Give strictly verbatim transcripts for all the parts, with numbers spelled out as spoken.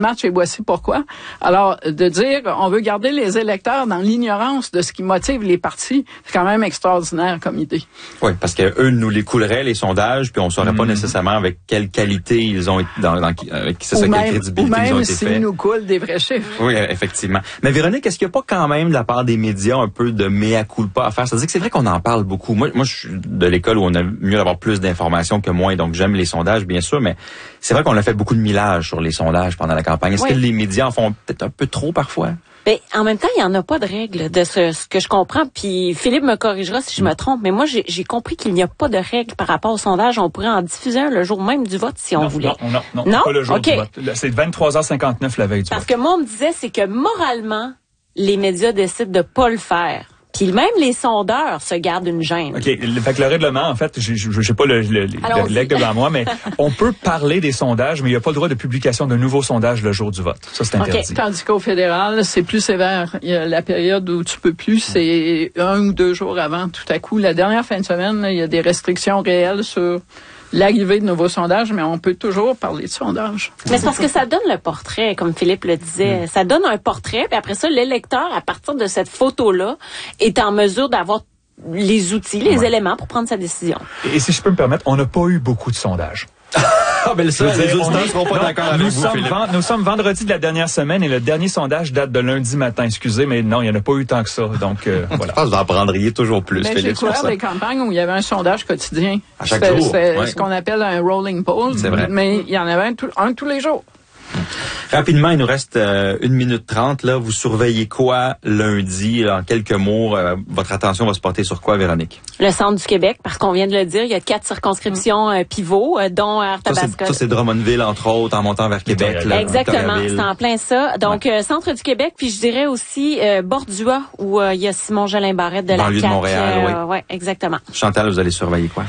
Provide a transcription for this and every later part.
match et voici pourquoi. Alors, de dire on veut garder les électeurs dans l'ignorance de ce qui motive les partis, c'est quand même extraordinaire comme idée. Oui, parce que eux nous les couleraient, les sondages, puis on ne saurait mmh. pas nécessairement avec quelle qualité ils ont été, dans, dans, avec c'est ça, quelle crédibilité ou même ils ont été s'ils faits. nous coulent des vrais chiffres. Oui, effectivement. Mais Véronique, est-ce qu'il n'y a pas quand même de la part des médias un peu de mea culpa à faire? C'est-à-dire que c'est vrai qu'on en parle beaucoup. Moi, moi, je suis de l'école où on a mieux d'avoir plus d'informations que moins, donc j'aime les sondages, bien sûr, mais c'est vrai qu'on a fait beaucoup de millage sur les sondages pendant la campagne. Est-ce oui. que les médias en font peut-être un peu trop parfois? Ben, en même temps, il n'y en a pas de règles de ce, ce que je comprends. Puis Philippe me corrigera si je me trompe, mais moi, j'ai, j'ai compris qu'il n'y a pas de règles par rapport au sondage. On pourrait en diffuser un le jour même du vote si on non, voulait. Non, non, non, non? pas le jour okay. du vote. C'est vingt-trois heures cinquante-neuf la veille du Parce vote. Parce que moi, on me disait, c'est que moralement, les médias décident de pas le faire. Puis même les sondeurs se gardent une gêne. OK. Fait que le règlement, en fait, je ne sais pas le, le, le règle devant moi, mais on peut parler des sondages, mais il n'y a pas le droit de publication de nouveaux sondages le jour du vote. Ça, c'est interdit. Okay. Tandis qu'au fédéral, c'est plus sévère. Il y a la période où tu peux plus, c'est un ou deux jours avant, tout à coup. La dernière fin de semaine, il y a des restrictions réelles sur l'arrivée de nouveaux sondages, mais on peut toujours parler de sondages. Mais c'est parce que ça donne le portrait, comme Philippe le disait. Mmh. Ça donne un portrait, puis après ça, l'électeur, à partir de cette photo-là, est en mesure d'avoir les outils, les ouais. éléments pour prendre sa décision. Et si je peux me permettre, on n'a pas eu beaucoup de sondages. Ah, ben ça, les auditeurs ne seront pas non, d'accord avec nous vous, sommes vend, Nous sommes vendredi de la dernière semaine et le dernier sondage date de lundi matin. Excusez, mais non, il n'y en a pas eu tant que ça. Donc, euh, voilà. Je pense que vous en prendriez toujours plus. Mais j'ai couvert des campagnes où il y avait un sondage quotidien. À chaque c'était, jour. C'est ouais. ce qu'on appelle un rolling poll. C'est vrai. Mais il y en avait un, tout, un tous les jours. Rapidement, il nous reste euh, une minute trente. Là, vous surveillez quoi lundi? Là, en quelques mots, euh, votre attention va se porter sur quoi, Véronique? Le centre du Québec, parce qu'on vient de le dire, il y a quatre circonscriptions euh, pivots, euh, dont Arthabasca. Ça, c'est, ça, c'est Drummondville, entre autres, en montant vers Québec. Là, exactement, c'est en plein ça. Donc, ouais. euh, centre du Québec, puis je dirais aussi euh, Bordua, où euh, il y a Simon Jolin Barrette de la C A Q. Banlieue de Montréal, euh, oui. Ouais, exactement. Chantal, vous allez surveiller quoi?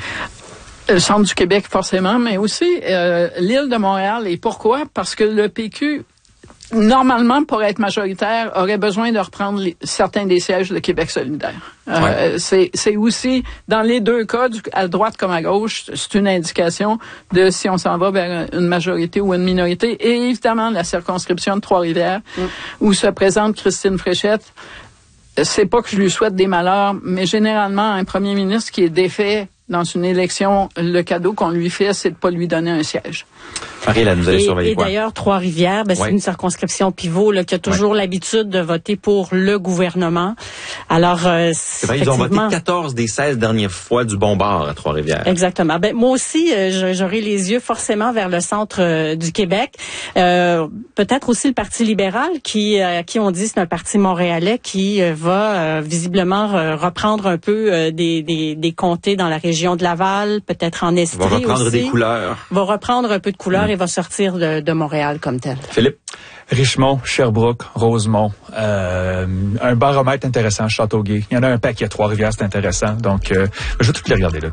Le centre du Québec, forcément, mais aussi euh, l'île de Montréal. Et pourquoi? Parce que le P Q, normalement, pour être majoritaire, aurait besoin de reprendre les, certains des sièges de Québec solidaire. Euh, ouais. c'est, c'est aussi, dans les deux cas, du, à droite comme à gauche, c'est une indication de si on s'en va vers une majorité ou une minorité. Et évidemment, la circonscription de Trois-Rivières, mm. où se présente Christine Fréchette. C'est pas que je lui souhaite des malheurs, mais généralement, un premier ministre qui est défait dans une élection, le cadeau qu'on lui fait, c'est de pas lui donner un siège. Marie-Hélène, vous allez et, surveiller et quoi? Et d'ailleurs, Trois-Rivières, ben, ouais. c'est une circonscription pivot là, qui a toujours ouais. l'habitude de voter pour le gouvernement. Alors, euh, c'est vrai, ils ont voté quatorze des seize dernières fois du bon bord à Trois-Rivières. Exactement. Ben, moi aussi, euh, j'aurai les yeux forcément vers le centre euh, du Québec. Euh, peut-être aussi le Parti libéral, qui, euh, qui on dit c'est un parti montréalais qui euh, va euh, visiblement euh, reprendre un peu euh, des, des, des comtés dans la région de Laval, peut-être en Estrie aussi. Va reprendre aussi. des couleurs. Va reprendre un peu de couleurs. Mmh. Et va sortir de, de Montréal comme tel. Philippe? Richmond, Sherbrooke, Rosemont, euh, un baromètre intéressant, Châteauguay. Il y en a un paquet à Trois-Rivières, c'est intéressant. Donc, euh, je vais toutes les regarder là.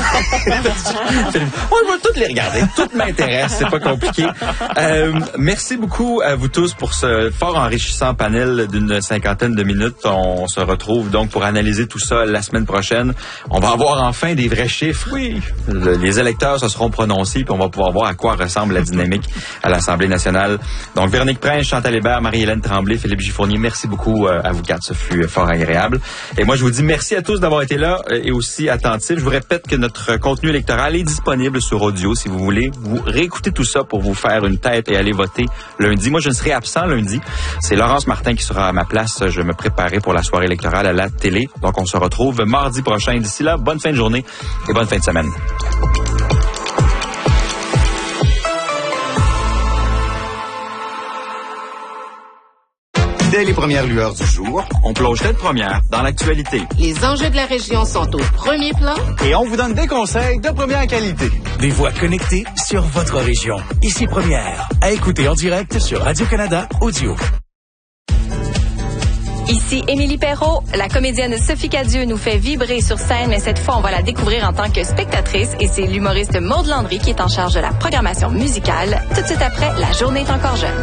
On va toutes les regarder. Toutes m'intéressent, c'est pas compliqué. Euh, merci beaucoup à vous tous pour ce fort enrichissant panel d'une cinquantaine de minutes. On se retrouve donc pour analyser tout ça la semaine prochaine. On va avoir enfin des vrais chiffres. Oui. Le, les électeurs se seront prononcés, puis on va pouvoir voir à quoi ressemble la dynamique à l'Assemblée nationale. Donc, Véronique Prince, Chantal Hébert, Marie-Hélène Tremblay, Philippe Giffournier, merci beaucoup euh, à vous quatre, ce fut fort agréable. Et moi, je vous dis merci à tous d'avoir été là euh, et aussi attentifs. Je vous répète que notre contenu électoral est disponible sur audio si vous voulez. Vous réécoutez tout ça pour vous faire une tête et aller voter lundi. Moi, je ne serai absent lundi. C'est Laurence Martin qui sera à ma place. Je me préparais pour la soirée électorale à la télé. Donc, on se retrouve mardi prochain. D'ici là, bonne fin de journée et bonne fin de semaine. Dès les premières lueurs du jour, on plonge tête première dans l'actualité. Les enjeux de la région sont au premier plan. Et on vous donne des conseils de première qualité. Des voix connectées sur votre région. Ici Première. À écouter en direct sur Radio-Canada Audio. Ici Émilie Perrault. La comédienne Sophie Cadieux nous fait vibrer sur scène, mais cette fois, on va la découvrir en tant que spectatrice. Et c'est l'humoriste Maude Landry qui est en charge de la programmation musicale. Tout de suite après, La journée est encore jeune.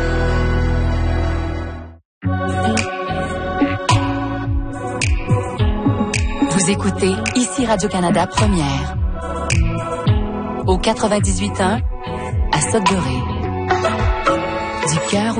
Vous écoutez ici Radio-Canada Première. Au quatre-vingt-dix-huit ans, à Sudbury. du cœur